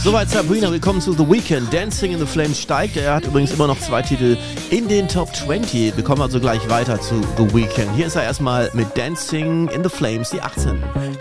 Soweit Sabrina, willkommen zu The Weeknd. Dancing in the Flames steigt. Er hat übrigens immer noch 2 Titel in den Top 20. Wir kommen also gleich weiter zu The Weeknd. Hier ist er erstmal mit Dancing in the Flames, die 18.